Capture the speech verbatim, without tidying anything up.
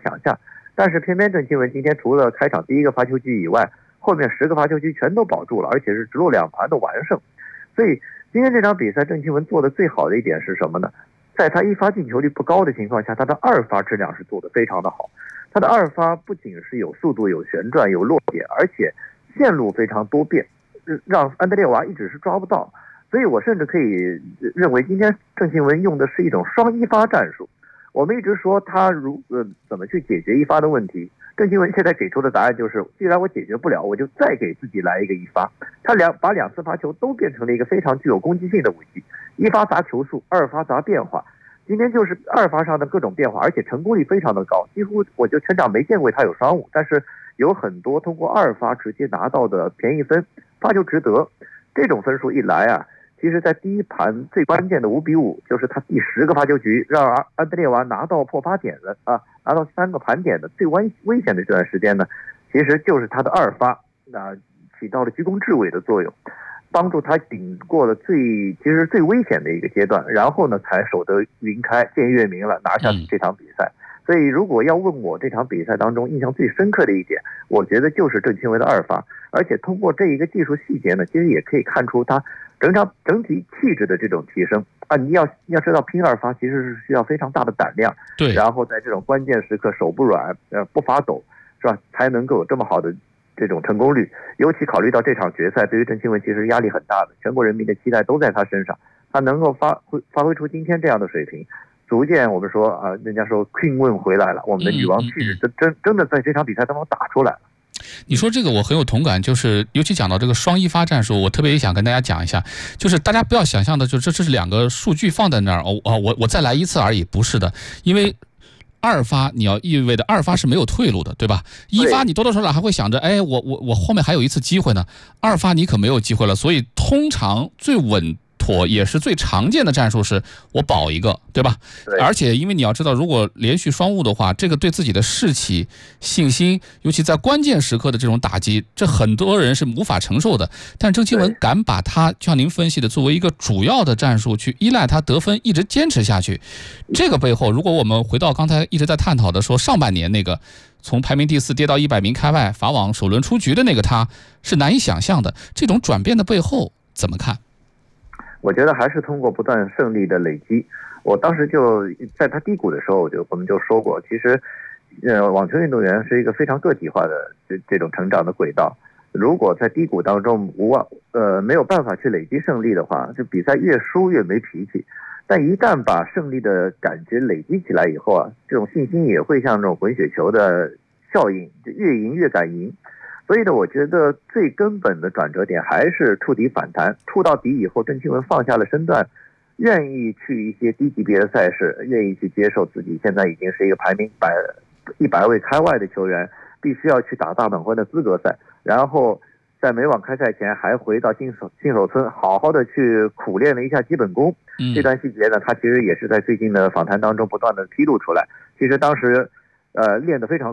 想象。但是偏偏郑钦文今天除了开场第一个发球局以外，后面十个发球局全都保住了，而且是直落两盘的完胜。所以今天这场比赛郑钦文做的最好的一点是什么呢？在他一发进球率不高的情况下，他的二发质量是做得非常的好。他的二发不仅是有速度、有旋转、有落点，而且线路非常多变，让安德烈娃一直是抓不到。所以我甚至可以认为，今天郑钦文用的是一种双一发战术。我们一直说他如呃怎么去解决一发的问题，郑钦文现在给出的答案就是，既然我解决不了，我就再给自己来一个一发。他两把两次发球都变成了一个非常具有攻击性的武器，一发砸球速，二发砸变化。今天就是二发上的各种变化，而且成功率非常的高，几乎我就成长没见过他有双五，但是有很多通过二发直接拿到的便宜分，发球值得。这种分数一来啊，其实在第一盘最关键的五比五，就是他第十个发球局让安德烈娃拿到破发点的啊，拿到三个盘点的最危危险的这段时间呢，其实就是他的二发，那、呃、起到了居功至伟的作用。帮助他顶过了最其实最危险的一个阶段，然后呢才守得云开见月明了，拿下这场比赛。嗯、所以如果要问我这场比赛当中印象最深刻的一点，我觉得就是郑钦文的二发，而且通过这一个技术细节呢，其实也可以看出他整场整体气质的这种提升啊。你要要知道拼二发其实是需要非常大的胆量， 对， 然后在这种关键时刻手不软呃不发抖是吧，才能够有这么好的这种成功率。尤其考虑到这场决赛对于郑钦文其实压力很大的，全国人民的期待都在他身上，他能够发挥发挥出今天这样的水平，逐渐我们说啊、呃，人家说 Queen Win 回来了，我们的女王气质真真真的在这场比赛当中打出来了。 你说这个我很有同感，就是尤其讲到这个双一发战术，我特别也想跟大家讲一下，就是大家不要想象的就这这是两个数据放在那儿哦，我我再来一次而已，不是的，因为二发你要意味着二发是没有退路的，对吧？一发你多多少少还会想着，哎，我我我后面还有一次机会呢，二发你可没有机会了，所以通常最稳妥也是最常见的战术是我保一个，对吧？ 对， 而且因为你要知道，如果连续双误的话，这个对自己的士气、信心，尤其在关键时刻的这种打击，这很多人是无法承受的。但郑钦文敢把他，就像您分析的，作为一个主要的战术去依赖他得分，一直坚持下去。这个背后，如果我们回到刚才一直在探讨的说上半年那个从排名第四跌到一百名开外，法网首轮出局的那个他，是难以想象的。这种转变的背后怎么看？ 我觉得还是通过不断胜利的累积。我当时就在他低谷的时候，我就我们就说过，其实，呃，网球运动员是一个非常个体化的这这种成长的轨道。如果在低谷当中无望呃没有办法去累积胜利的话，就比赛越输越没脾气。但一旦把胜利的感觉累积起来以后啊，这种信心也会像这种滚雪球的效应，就越赢越敢赢。所以呢，我觉得最根本的转折点还是触底反弹，触到底以后，郑钦文放下了身段，愿意去一些低级别的赛事，愿意去接受自己现在已经是一个排名百一百位开外的球员，必须要去打大满贯的资格赛，然后在美网开赛前还回到新手新手村，好好的去苦练了一下基本功。嗯、这段细节呢，他其实也是在最近的访谈当中不断的披露出来。其实当时，呃，练得非常。